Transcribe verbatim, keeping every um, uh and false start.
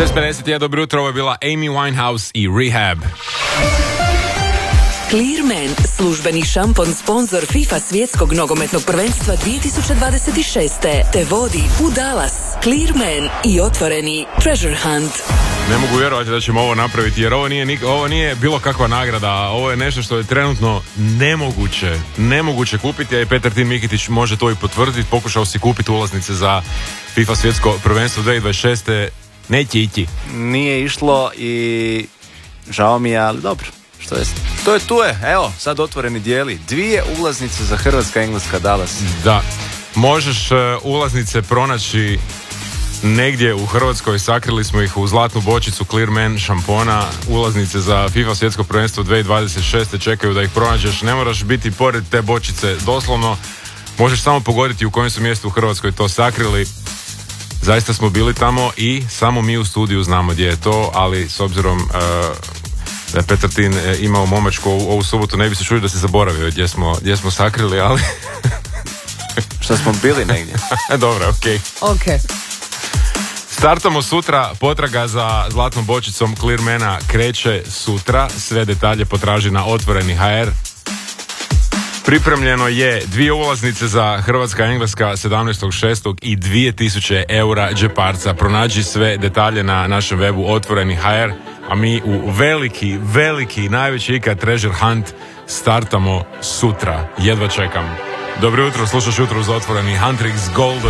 šest pedeset jedan, dobro jutro, ovo je bila Amy Winehouse i Rehab. Clearman, službeni šampon sponsor FIFA svjetskog nogometnog prvenstva dvije tisuće dvadeset šest. te vodi u Dallas. Clearman i otvoreni Treasure Hunt. Ne mogu vjerovati da ćemo ovo napraviti, jer ovo nije, nik- ovo nije bilo kakva nagrada, ovo je nešto što je trenutno nemoguće, nemoguće kupiti, a i Petar Tin Mikitić može to i potvrditi, pokušao si kupiti ulaznice za FIFA svjetsko prvenstvo dvije tisuće dvadeset šest. Neće ići. Nije išlo i žao mi je, ali dobro. Što je, što je tu je, evo, sad otvoreni dijeli. Dvije ulaznice za Hrvatska, Engleska, Dallas. Da, možeš uh, ulaznice pronaći negdje u Hrvatskoj, sakrili smo ih u zlatnu bočicu Clearman šampona, ulaznice za FIFA svjetsko prvenstvo dvije tisuće dvadeset šest. čekaju da ih pronađeš, ne moraš biti pored te bočice, doslovno možeš samo pogoditi u kojem su mjestu u Hrvatskoj to sakrili. Zaista smo bili tamo i samo mi u studiju znamo gdje je to, ali s obzirom uh, da je Petar Tin imao momačku ovu, ovu subotu, ne bi se čuli da se zaboravio gdje smo, gdje smo sakrili, ali... Što smo bili negdje. Dobro, okej. Ok. Startamo sutra, potraga za zlatnom bočicom Clearmana kreće sutra, sve detalje potraži na otvoreni ha er. Pripremljeno je dvije ulaznice za Hrvatska Engleska sedamnaestog šestog i dvije tisuće eura džeparca. Pronađi sve detalje na našem webu otvoreni ha er, a mi u veliki, veliki, najveći ikad Treasure Hunt startamo sutra. Jedva čekam. Dobro jutro, slušaš jutro za otvoreni Huntrix Golden.